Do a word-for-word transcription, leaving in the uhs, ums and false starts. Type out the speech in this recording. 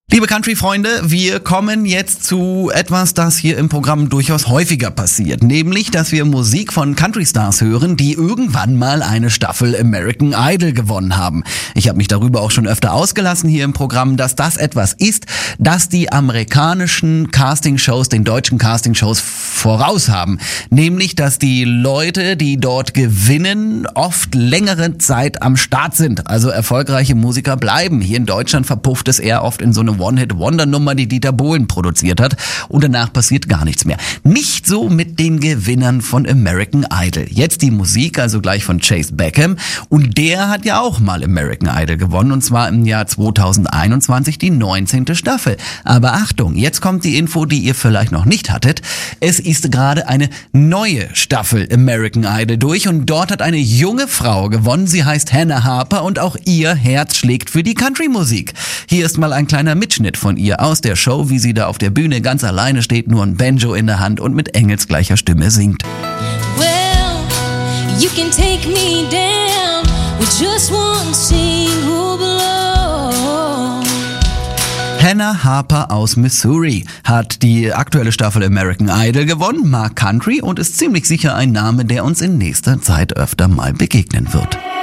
Liebe Country-Freunde, wir kommen jetzt zu etwas, das hier im Programm durchaus häufiger passiert. Nämlich, dass wir Musik von Country-Stars hören, die irgendwann mal eine Staffel American Idol gewonnen haben. Ich habe mich darüber auch schon öfter ausgelassen hier im Programm, dass das etwas ist, das die amerikanischen Castingshows den deutschen Castingshows voraus haben. Nämlich, dass die Leute, die dort gewinnen, oft längere Zeit am Start sind. Also erfolgreiche Musiker bleiben. Hier in Deutschland verpufft es eher oft in so eine One-Hit-Wonder-Nummer, die Dieter Bohlen produziert hat, und danach passiert gar nichts mehr. Nicht so mit den Gewinnern von American Idol. Jetzt die Musik, also gleich von Chase Beckham, und der hat ja auch mal American Idol gewonnen, und zwar im Jahr zweitausendeinundzwanzig die neunzehnte Staffel. Aber Achtung, jetzt kommt die Info, die ihr vielleicht noch nicht hattet. Es ist gerade eine neue Staffel American Idol durch, und dort hat eine junge Frau gewonnen. Sie heißt Hannah Harper, und auch ihr Herz schlägt für die Country-Musik. Hier ist mal ein kleiner Mitschnitt von ihr aus der Show, wie sie da auf der Bühne ganz alleine steht, nur ein Banjo in der Hand und mit engelsgleicher Stimme singt. Well, you can take me down with just one single blow. Hannah Harper aus Missouri hat die aktuelle Staffel American Idol gewonnen, mag Country und ist ziemlich sicher ein Name, der uns in nächster Zeit öfter mal begegnen wird.